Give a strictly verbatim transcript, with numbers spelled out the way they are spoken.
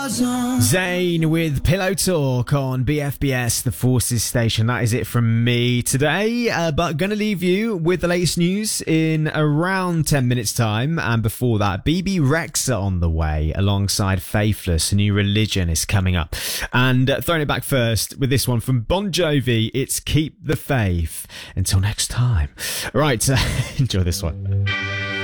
Zayn with Pillow Talk on B F B S, the Forces Station. That is it from me today, uh, but gonna leave you with the latest news in around ten minutes time. And before that, B B Rexha on the way alongside Faithless. A new religion is coming up. And uh, throwing it back first with this one from Bon Jovi, it's Keep the Faith. Until next time. Right, uh, enjoy this one.